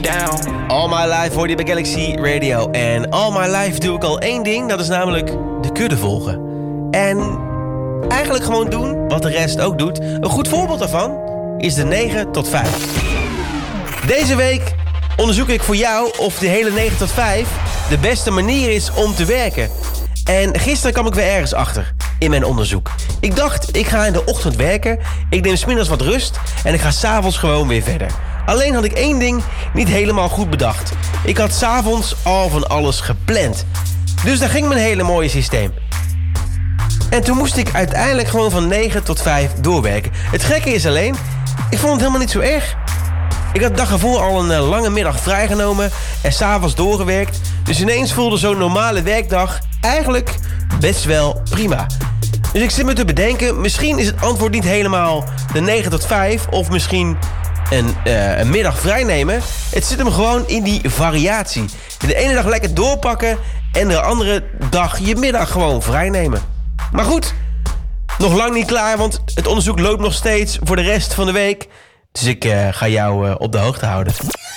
Down. All My Life hoor je bij Galaxy Radio. En all my life doe ik al één ding. Dat is namelijk de kudde volgen. En eigenlijk gewoon doen wat de rest ook doet. Een goed voorbeeld daarvan is de 9 tot 5. Deze week onderzoek ik voor jou of de hele 9 tot 5 de beste manier is om te werken. En gisteren kwam ik weer ergens achter in mijn onderzoek. Ik dacht, ik ga in de ochtend werken, ik neem 's middags wat rust en ik ga 's avonds gewoon weer verder. Alleen had ik één ding niet helemaal goed bedacht. Ik had 's avonds al van alles gepland. Dus daar ging mijn hele mooie systeem. En toen moest ik uiteindelijk gewoon van 9 tot 5 doorwerken. Het gekke is alleen, ik vond het helemaal niet zo erg. Ik had de dag ervoor al een lange middag vrijgenomen en 's avonds doorgewerkt. Dus ineens voelde zo'n normale werkdag eigenlijk best wel prima. Dus ik zit me te bedenken, misschien is het antwoord niet helemaal de 9 tot 5... of misschien een middag vrijnemen. Het zit hem gewoon in die variatie. De ene dag lekker doorpakken en de andere dag je middag gewoon vrijnemen. Maar goed, nog lang niet klaar, want het onderzoek loopt nog steeds voor de rest van de week. Dus ik ga jou op de hoogte houden.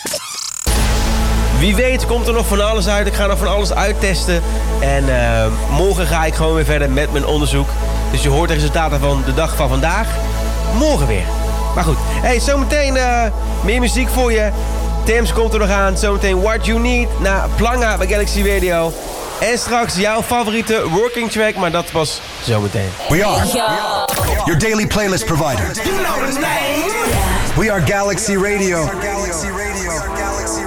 Wie weet komt er nog van alles uit. Ik ga nog van alles uittesten. En morgen ga ik gewoon weer verder met mijn onderzoek. Dus je hoort de resultaten van de dag van vandaag. Morgen weer. Maar goed, hey, zometeen meer muziek voor je. Thames komt er nog aan. Zometeen What You Need na Planga bij Galaxy Radio. En straks jouw favoriete working track, maar dat was zometeen. We are your daily playlist provider. We are Galaxy Radio.